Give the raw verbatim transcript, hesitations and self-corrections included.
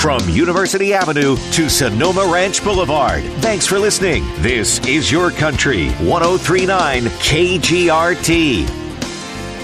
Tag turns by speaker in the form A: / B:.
A: From University Avenue to Sonoma Ranch Boulevard. Thanks for listening. This is Your Country, one oh three point nine K G R T.